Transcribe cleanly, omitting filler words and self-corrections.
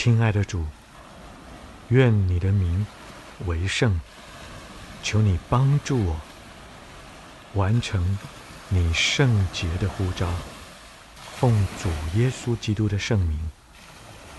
亲爱的主，愿你的名为圣，求你帮助我完成你圣洁的呼召，奉主耶稣基督的圣名。